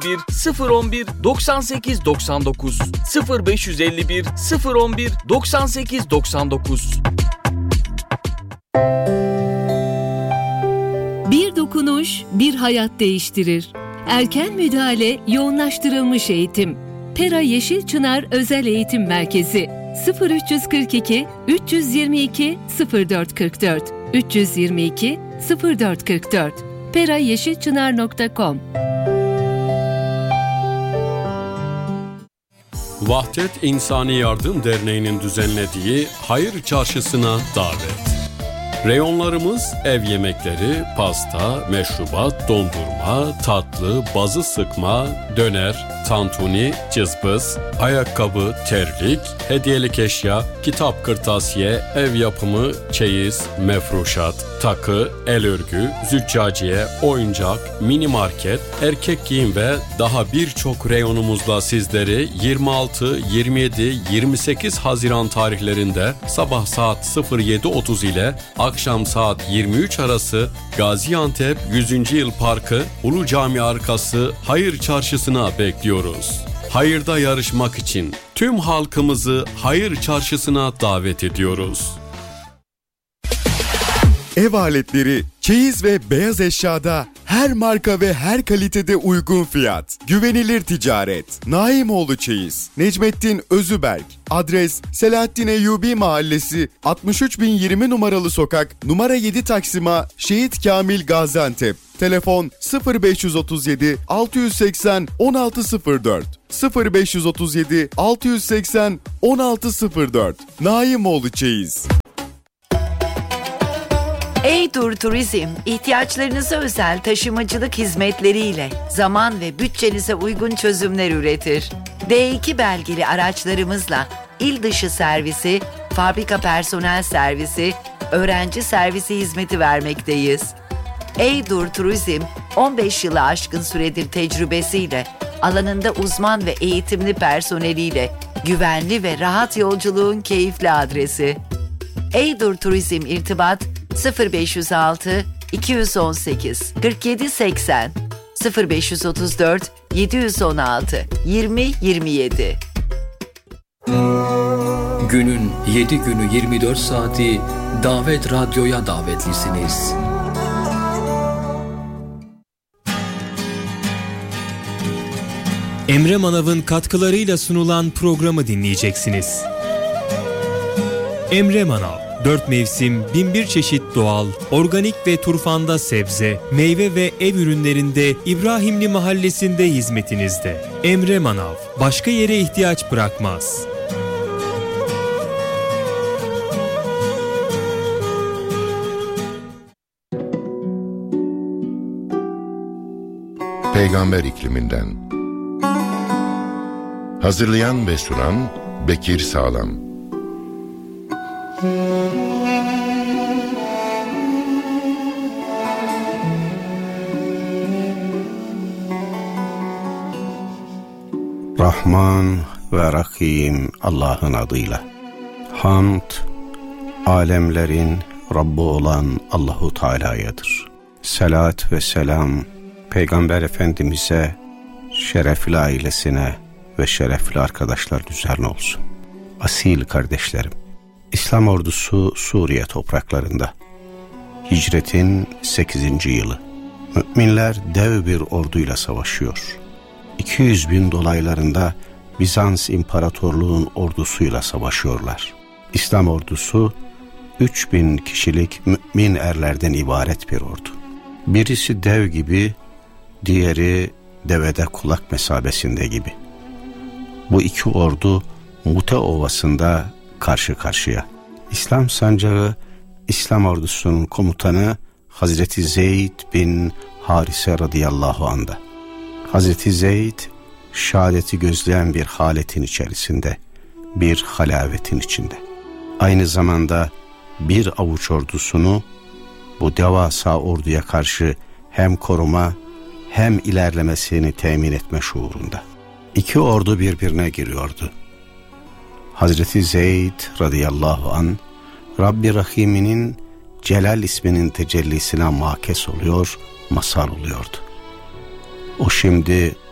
011 98 99 0551 011 98 99. Bir dokunuş, bir hayat değiştirir. Erken müdahale, yoğunlaştırılmış eğitim. Pera Yeşilçınar Özel Eğitim Merkezi 0342 322 0444 322 0444 perayeşilçınar.com. Vahdet İnsani Yardım Derneği'nin düzenlediği Hayır Çarşısı'na davet. Reyonlarımız ev yemekleri, pasta, meşrubat, dondurma, tatlı, bazı sıkma, döner, tantuni, cızbız, ayakkabı, terlik, hediyelik eşya, kitap, kırtasiye, ev yapımı, çeyiz, mefruşat, takı, el örgü, züccaciye, oyuncak, mini market, erkek giyim ve daha birçok reyonumuzla sizleri 26, 27, 28 Haziran tarihlerinde sabah saat 07.30 ile akşam saat 23 arası Gaziantep 100. Yıl Parkı Ulu Cami arkası Hayır Çarşısı'na bekliyoruz. Hayırda yarışmak için tüm halkımızı Hayır Çarşısı'na davet ediyoruz. Ev aletleri, çeyiz ve beyaz eşyada her marka ve her kalitede uygun fiyat. Güvenilir ticaret. Naimoğlu Çeyiz. Necmettin Özüberk. Adres Selahattin Eyyubi Mahallesi 63020 numaralı sokak numara 7 Taksim'a Şehit Kamil Gaziantep. Telefon 0537 680 1604 0537 680 1604. Naimoğlu Çeyiz. Eydur Turizm, ihtiyaçlarınıza özel taşımacılık hizmetleriyle zaman ve bütçenize uygun çözümler üretir. D2 belgeli araçlarımızla il dışı servisi, fabrika personel servisi, öğrenci servisi hizmeti vermekteyiz. Eydur Turizm, 15 yılı aşkın süredir tecrübesiyle, alanında uzman ve eğitimli personeliyle güvenli ve rahat yolculuğun keyifli adresi. Eydur Turizm irtibat 0506 218 47 80 0534 716 20 27. Günün 7 günü 24 saati Davet Radyo'ya davetlisiniz. Emre Manav'ın katkılarıyla sunulan programı dinleyeceksiniz. Emre Manav, 4 mevsim, 1001 çeşit doğal, organik ve turfanda sebze, meyve ve ev ürünlerinde İbrahimli Mahallesi'nde hizmetinizde. Emre Manav, başka yere ihtiyaç bırakmaz. Peygamber ikliminden. Hazırlayan ve sunan Bekir Sağlam. Rahman ve Rahim Allah'ın adıyla. Hamd, alemlerin Rabbi olan Allahu Teala'yadır. Salat ve selam Peygamber Efendimiz'e, şerefli ailesine ve şerefli arkadaşlar üzerine olsun. Asil kardeşlerim, İslam ordusu Suriye topraklarında. Hicretin 8. yılı. Müminler dev bir orduyla savaşıyor. 200.000 dolaylarında Bizans İmparatorluğu'nun ordusuyla savaşıyorlar. İslam ordusu 3.000 kişilik mümin erlerden ibaret bir ordu. Birisi dev gibi, diğeri devede kulak mesabesinde gibi. Bu iki ordu Mute Ovası'nda karşı karşıya. İslam sancağı, İslam ordusunun komutanı Hazreti Zeyd bin Harise radıyallahu anh'da. Hazreti Zeyd, şehadeti gözleyen bir haletin içerisinde, bir halavetin içinde. Aynı zamanda bir avuç ordusunu bu devasa orduya karşı hem koruma hem ilerlemesini temin etme şuurunda. İki ordu birbirine giriyordu. Hazreti Zeyd radıyallahu anh, Rabbi Rahim'inin Celal isminin tecellisine makes oluyor, mazhar oluyordu. O şimdi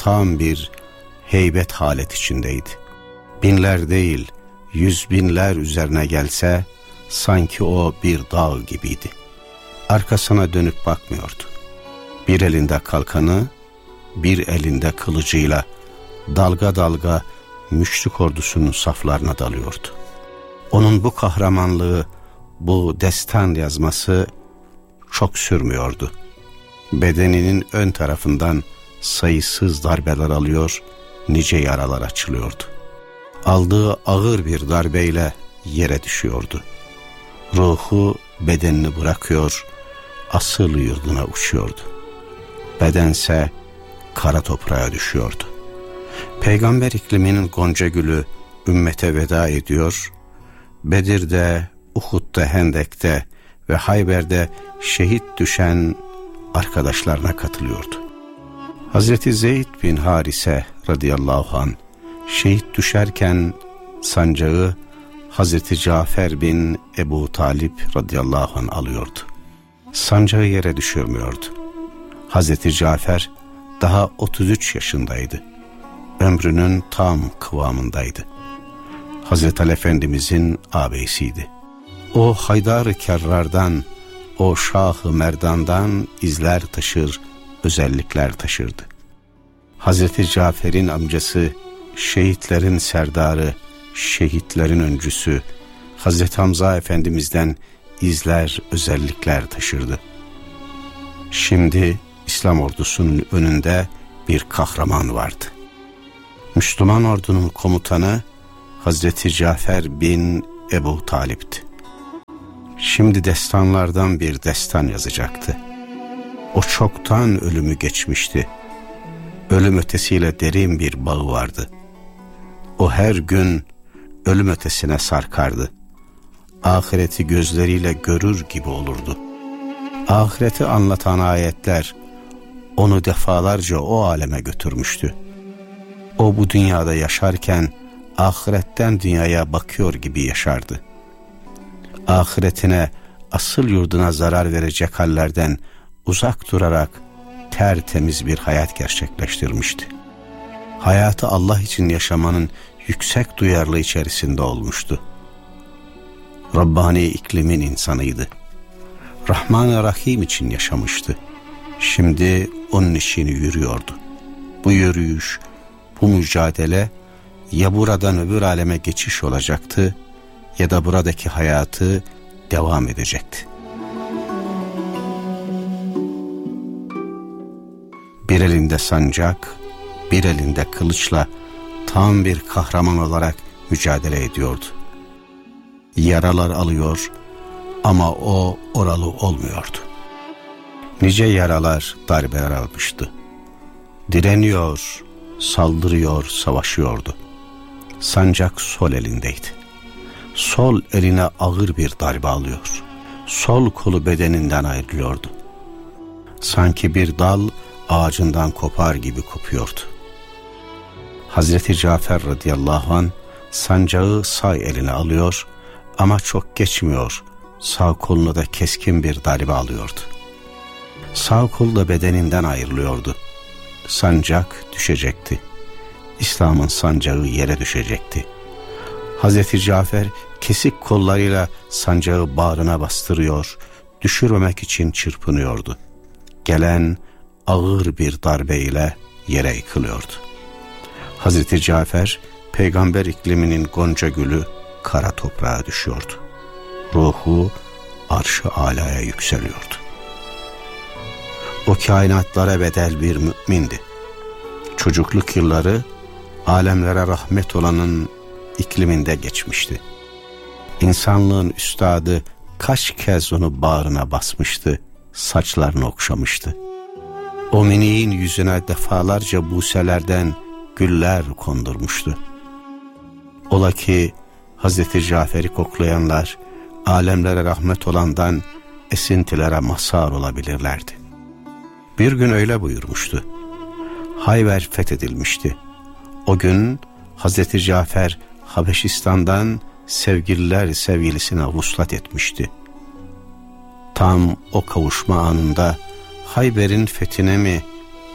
tam bir heybet halet içindeydi. Binler değil, 100 binler üzerine gelse sanki o bir dağ gibiydi. Arkasına dönüp bakmıyordu. Bir elinde kalkanı, bir elinde kılıcıyla dalga dalga müşrik ordusunun saflarına dalıyordu. Onun bu kahramanlığı, bu destan yazması çok sürmüyordu. Bedeninin ön tarafından sayısız darbeler alıyor, nice yaralar açılıyordu. Aldığı ağır bir darbeyle yere düşüyordu. Ruhu bedenini bırakıyor, asıl yurduna uçuyordu. Bedense kara toprağa düşüyordu. Peygamber ikliminin gonca gülü ümmete veda ediyor, Bedir'de, Uhud'da, Hendek'te ve Hayber'de şehit düşen arkadaşlarına katılıyordu. Hazreti Zeyd bin Harise radıyallahu anh şehit düşerken sancağı Hazreti Cafer bin Ebu Talip radıyallahu anh alıyordu. Sancağı yere düşürmüyordu. Hazreti Cafer daha 33 yaşındaydı. Ömrünün tam kıvamındaydı. Hazreti Ali Efendimizin ağabeyisiydi. O Haydar-ı Kerrar'dan, o Şah-ı Merdan'dan izler taşır, özellikler taşırdı. Hazreti Cafer'in amcası, şehitlerin serdarı, şehitlerin öncüsü, Hazreti Hamza Efendimiz'den izler, özellikler taşırdı. Şimdi İslam ordusunun önünde bir kahraman vardı. Müslüman ordunun komutanı Hazreti Cafer bin Ebu Talip'ti. Şimdi destanlardan bir destan yazacaktı. O çoktan ölümü geçmişti. Ölüm ötesiyle derin bir bağı vardı. O her gün ölüm ötesine sarkardı. Ahireti gözleriyle görür gibi olurdu. Ahireti anlatan ayetler onu defalarca o aleme götürmüştü. O bu dünyada yaşarken ahiretten dünyaya bakıyor gibi yaşardı. Ahiretine, asıl yurduna zarar verecek hallerden uzak durarak tertemiz bir hayat gerçekleştirmişti. Hayatı Allah için yaşamanın yüksek duyarlılığı içerisinde olmuştu. Rabbani iklimin insanıydı. Rahman-ı Rahim için yaşamıştı. Şimdi onun işini yürüyordu. Bu yürüyüş, bu mücadele ya buradan öbür aleme geçiş olacaktı ya da buradaki hayatı devam edecekti. Bir elinde sancak, bir elinde kılıçla tam bir kahraman olarak mücadele ediyordu. Yaralar alıyor ama o oralı olmuyordu. Nice yaralar, darbeler almıştı. Direniyor, saldırıyor, savaşıyordu. Sancak sol elindeydi. Sol eline ağır bir darbe alıyor. Sol kolu bedeninden ayrılıyordu. Sanki bir dal ağacından kopar gibi kopuyordu. Hazreti Cafer radıyallahu anh sancağı sağ eline alıyor ama çok geçmiyor. Sağ koluna da keskin bir darbe alıyordu. Sağ kol da bedeninden ayrılıyordu. Sancak düşecekti. İslam'ın sancağı yere düşecekti. Hazreti Cafer kesik kollarıyla sancağı bağrına bastırıyor, düşürmemek için çırpınıyordu. Gelen ağır bir darbeyle yere yıkılıyordu. Hazreti Cafer, peygamber ikliminin gonca gülü kara toprağa düşüyordu. Ruhu arş-ı alaya yükseliyordu. O kainatlara bedel bir mümindi. Çocukluk yılları alemlere rahmet olanın ikliminde geçmişti. İnsanlığın üstadı kaç kez onu bağrına basmıştı, saçlarını okşamıştı. O miniğin yüzüne defalarca buselerden güller kondurmuştu. Ola ki Hazreti Cafer'i koklayanlar alemlere rahmet olandan esintilere mazhar olabilirlerdi. Bir gün öyle buyurmuştu. Hayber fethedilmişti. O gün Hazreti Cafer Habeşistan'dan sevgililer sevgilisine vuslat etmişti. Tam o kavuşma anında Hayber'in fethine mi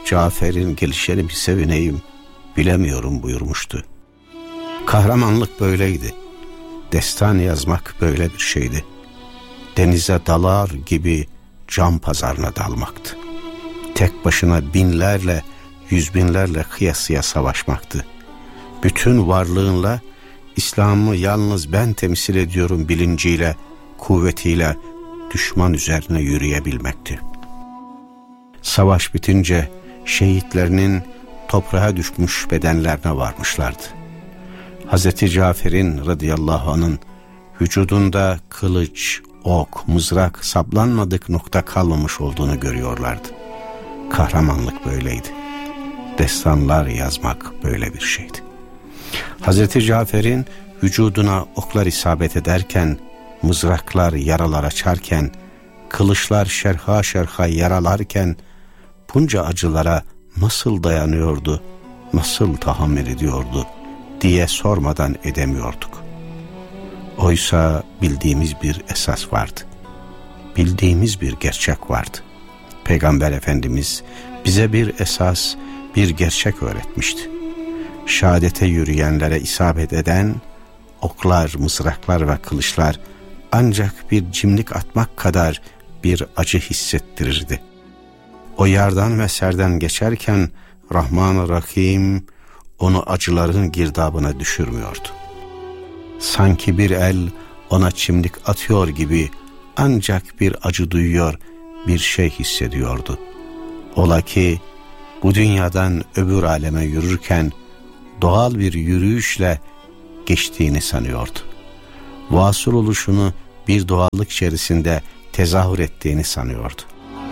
Cafer'in gelişeni bir sevineyim, bilemiyorum buyurmuştu. Kahramanlık böyleydi. Destan yazmak böyle bir şeydi. Denize dalar gibi can pazarına dalmaktı. Tek başına binlerle, yüz binlerle kıyasıya savaşmaktı. Bütün varlığınla İslam'ı yalnız ben temsil ediyorum bilinciyle, kuvvetiyle düşman üzerine yürüyebilmekti. Savaş bitince şehitlerinin toprağa düşmüş bedenlerine varmışlardı. Hazreti Cafer'in radıyallahu anh'ın vücudunda kılıç, ok, mızrak saplanmadık nokta kalmamış olduğunu görüyorlardı. Kahramanlık böyleydi. Destanlar yazmak böyle bir şeydi. Hazreti Cafer'in vücuduna oklar isabet ederken, mızraklar yaralar açarken, kılıçlar şerha şerha yaralarken bunca acılara nasıl dayanıyordu, nasıl tahammül ediyordu diye sormadan edemiyorduk. Oysa bildiğimiz bir esas vardı. Bildiğimiz bir gerçek vardı. Peygamber Efendimiz bize bir esas, bir gerçek öğretmişti. Şehadete yürüyenlere isabet eden oklar, mızraklar ve kılıçlar ancak bir cimlik atmak kadar bir acı hissettirirdi. O yardan ve serden geçerken Rahman-ı Rahim onu acıların girdabına düşürmüyordu. Sanki bir el ona çimdik atıyor gibi ancak bir acı duyuyor, bir şey hissediyordu. Ola ki bu dünyadan öbür aleme yürürken doğal bir yürüyüşle geçtiğini sanıyordu. Vasıl oluşunu bir doğallık içerisinde tezahür ettiğini sanıyordu.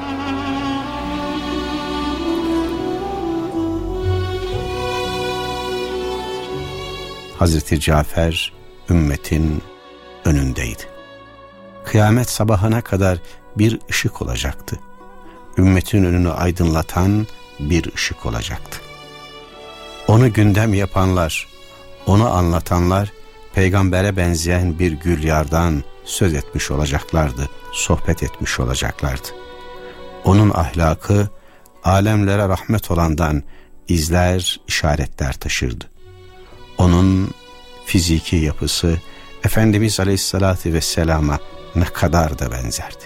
Hazreti Cafer ümmetin önündeydi. Kıyamet sabahına kadar bir ışık olacaktı. Ümmetin önünü aydınlatan bir ışık olacaktı. Onu gündem yapanlar, onu anlatanlar peygambere benzeyen bir gülyardan söz etmiş olacaklardı, sohbet etmiş olacaklardı. Onun ahlakı alemlere rahmet olandan izler, işaretler taşırdı. Onun fiziki yapısı Efendimiz Aleyhisselatü Vesselam'a ne kadar da benzerdi.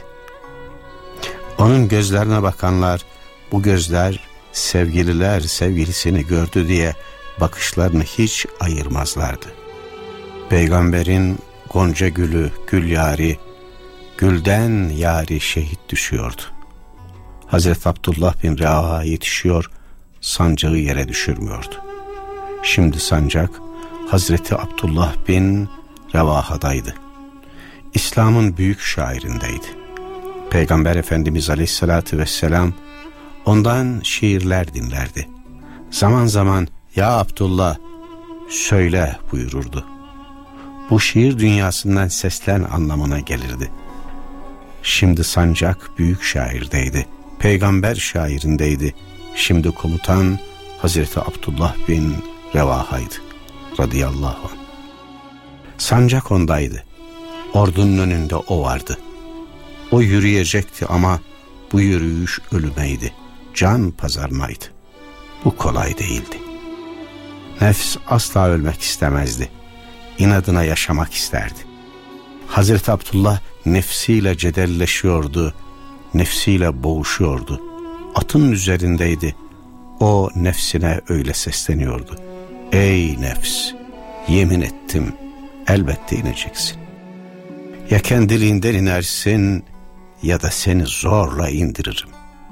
Onun gözlerine bakanlar, bu gözler sevgililer sevgilisini gördü diye bakışlarını hiç ayırmazlardı. Peygamberin gonca gülü, gül yari, gülden yari şehit düşüyordu. Hazreti Abdullah bin Revaha yetişiyor, sancağı yere düşürmüyordu. Şimdi sancak Hazreti Abdullah bin Revaha'daydı. İslam'ın büyük şairindeydi. Peygamber Efendimiz Aleyhisselatü Vesselam ondan şiirler dinlerdi. Zaman zaman "Ya Abdullah, söyle" buyururdu. Bu şiir dünyasından seslen anlamına gelirdi. Şimdi sancak büyük şairdeydi. Peygamber şairindeydi. Şimdi komutan Hazreti Abdullah bin Revaha'ydı radıyallahu anh. Sancak ondaydı. Ordunun önünde o vardı. O yürüyecekti ama bu yürüyüş ölümeydi. Can pazarmaydı. Bu kolay değildi. Nefs asla ölmek istemezdi. İnadına yaşamak isterdi. Hazreti Abdullah nefsiyle cedelleşiyordu. Nefsiyle boğuşuyordu. Atın üzerindeydi. O nefsine öyle sesleniyordu. Ey nefs, yemin ettim, elbette ineceksin. Ya kendiliğinden inersin ya da seni zorla indiririm.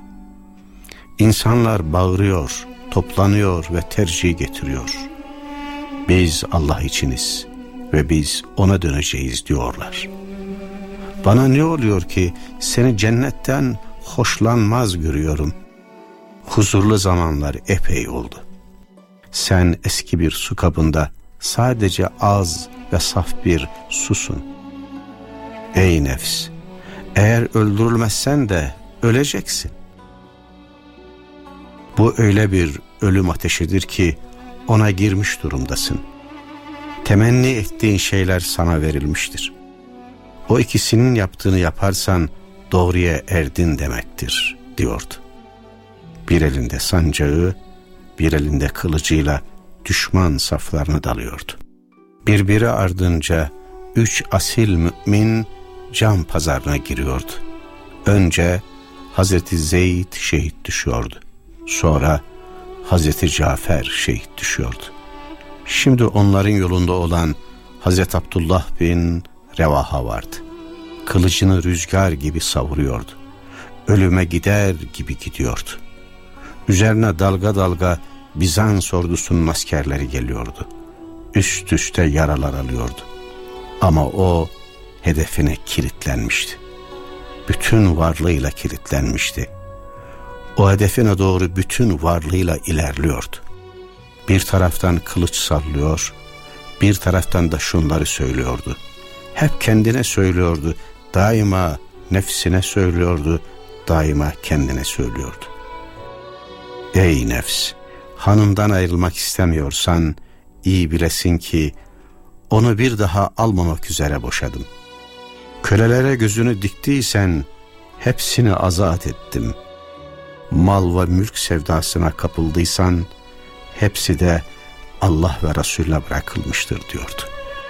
İnsanlar bağırıyor, toplanıyor ve tercih getiriyor. Biz Allah içiniz ve biz ona döneceğiz diyorlar. Bana ne oluyor ki seni cennetten hoşlanmaz görüyorum. Huzurlu zamanlar epey oldu. Sen eski bir su kabında sadece az ve saf bir susun. Ey nefs, eğer öldürülmezsen de öleceksin. Bu öyle bir ölüm ateşidir ki ona girmiş durumdasın. Temenni ettiğin şeyler sana verilmiştir. O ikisinin yaptığını yaparsan doğruya erdin demektir diyordu. Bir elinde sancağı, bir elinde kılıcıyla düşman saflarına dalıyordu. Birbiri ardınca 3 asil mümin can pazarına giriyordu. Önce Hazreti Zeyd şehit düşüyordu. Sonra Hazreti Cafer şehit düşüyordu. Şimdi onların yolunda olan Hazreti Abdullah bin Revaha vardı. Kılıcını rüzgar gibi savuruyordu. Ölüme gider gibi gidiyordu. Üzerine dalga dalga Bizans ordusunun askerleri geliyordu. Üst üste yaralar alıyordu. Ama o hedefine kilitlenmişti. Bütün varlığıyla kilitlenmişti. O hedefine doğru bütün varlığıyla ilerliyordu. Bir taraftan kılıç sallıyor, bir taraftan da şunları söylüyordu. Hep kendine söylüyordu, daima nefsine söylüyordu, daima kendine söylüyordu. Ey nefs, hanımdan ayrılmak istemiyorsan iyi bilesin ki onu bir daha almamak üzere boşadım. Kölelere gözünü diktiysen hepsini azat ettim. Mal ve mülk sevdasına kapıldıysan hepsi de Allah ve Resulüne bırakılmıştır diyordu.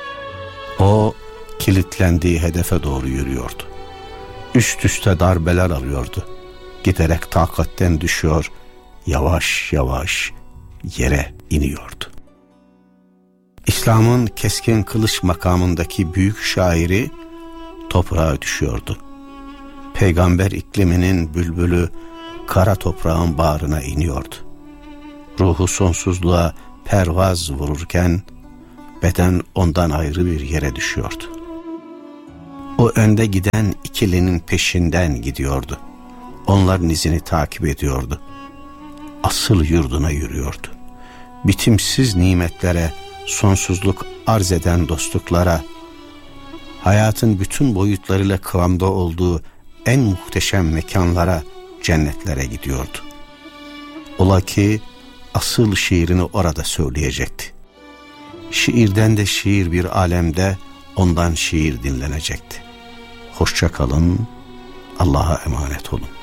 O kilitlendiği hedefe doğru yürüyordu. Üst üste darbeler alıyordu. Giderek takatten düşüyor, yavaş yavaş yere iniyordu. İslam'ın keskin kılıç makamındaki büyük şairi toprağa düşüyordu. Peygamber ikliminin bülbülü kara toprağın bağrına iniyordu. Ruhu sonsuzluğa pervaz vururken beden ondan ayrı bir yere düşüyordu. O önde giden ikilinin peşinden gidiyordu. Onların izini takip ediyordu. Asıl yurduna yürüyordu. Bitimsiz nimetlere, sonsuzluk arz eden dostluklara, hayatın bütün boyutlarıyla kıvamda olduğu en muhteşem mekanlara, cennetlere gidiyordu. Ola ki asıl şiirini orada söyleyecekti. Şiirden de şiir bir alemde ondan şiir dinlenecekti. Hoşça kalın, Allah'a emanet olun.